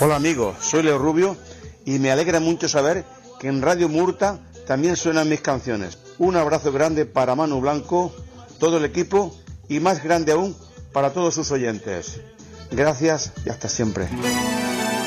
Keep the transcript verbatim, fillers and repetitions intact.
Hola amigos, soy Leo Rubio y me alegra mucho saber que en Radio Murta también suenan mis canciones. Un abrazo grande para Manu Blanco, todo el equipo y más grande aún para todos sus oyentes. Gracias y hasta siempre.